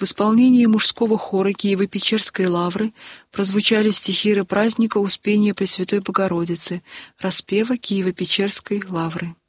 В исполнении мужского хора Киево-Печерской лавры прозвучали стихиры праздника Успения Пресвятой Богородицы, распева Киево-Печерской лавры.